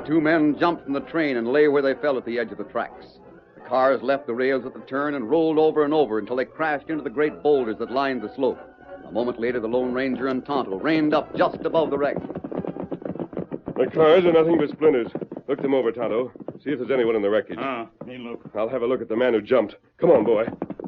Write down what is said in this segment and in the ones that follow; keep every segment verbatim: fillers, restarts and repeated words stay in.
two men jumped from the train and lay where they fell at the edge of the tracks. The cars left the rails at the turn and rolled over and over until they crashed into the great boulders that lined the slope. A moment later, the Lone Ranger and Tonto reined up just above the wreck. The cars are nothing but splinters. Look them over, Tonto. See if there's anyone in the wreckage. Ah, me look. I'll have a look at the man who jumped. Come on, boy.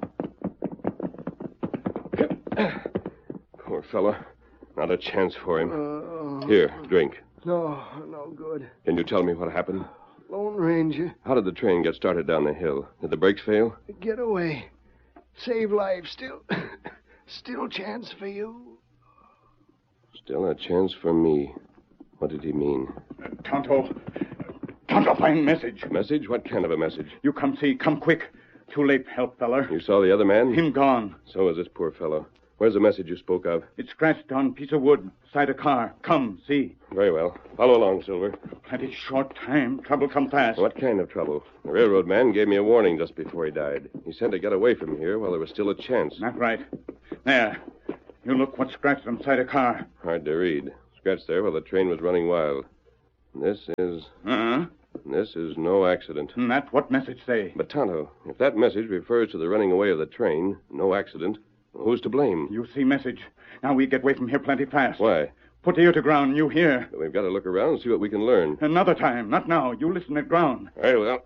Poor fellow. Not a chance for him. Uh, Here, drink. No, no good. Can you tell me what happened? Lone Ranger. How did the train get started down the hill? Did the brakes fail? Get away. Save life. Still, still chance for you. Still a chance for me. What did he mean? Uh, Tonto. Tonto, find message. Message? What kind of a message? You come see. Come quick. Too late, help, feller. You saw the other man? Him gone. So is this poor fellow. Where's the message you spoke of? It's scratched on piece of wood, side a car. Come, see. Very well. Follow along, Silver. Plenty short time. Trouble come fast. What kind of trouble? The railroad man gave me a warning just before he died. He said to get away from here while there was still a chance. Not right. There. You look what's scratched on side a car. Hard to read. Scratched there while the train was running wild. This is... Uh-huh. This is no accident. And that what message say? But, Tonto, if that message refers to the running away of the train, no accident, who's to blame? You see message. Now we get away from here plenty fast. Why? Put ear to ground, you hear. But we've got to look around and see what we can learn. Another time, not now. You listen at ground. Very well.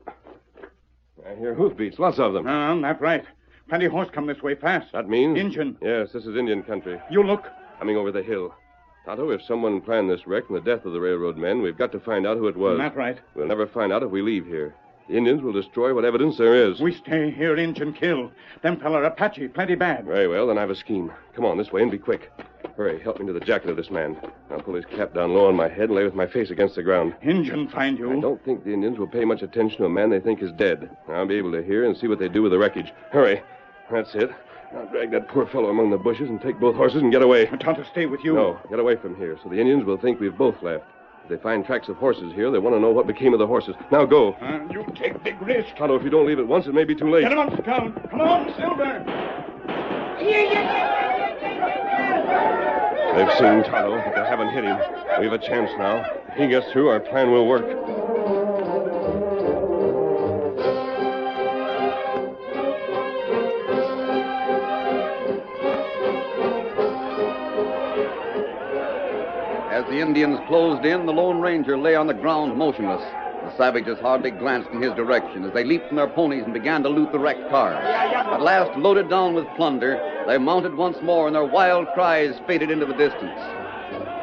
I hear hoofbeats, lots of them. Uh, that's right. Plenty horse come this way fast. That means? Injun. Yes, this is Indian country. You look. Coming over the hill. Tonto, if someone planned this wreck and the death of the railroad men, we've got to find out who it was. That's right. We'll never find out if we leave here. The Indians will destroy what evidence there is. We stay here, Injun kill. Them feller Apache, plenty bad. Very well, then I have a scheme. Come on, this way and be quick. Hurry, help me to the jacket of this man. I'll pull his cap down low on my head and lay with my face against the ground. Injun find you. I don't think the Indians will pay much attention to a man they think is dead. I'll be able to hear and see what they do with the wreckage. Hurry. That's it. I'll drag that poor fellow among the bushes and take both horses and get away. Tonto, stay with you. No, get away from here, so the Indians will think we've both left. If they find tracks of horses here, they want to know what became of the horses. Now go. Uh, you take big risk. Tonto, if you don't leave at once, it may be too late. Get him on scout. Come on, Silver. They've seen Tonto, but they haven't hit him. We have a chance now. If he gets through, our plan will work. As the Indians closed in, the Lone Ranger lay on the ground motionless. The savages hardly glanced in his direction as they leaped from their ponies and began to loot the wrecked cars. At last, loaded down with plunder, they mounted once more and their wild cries faded into the distance.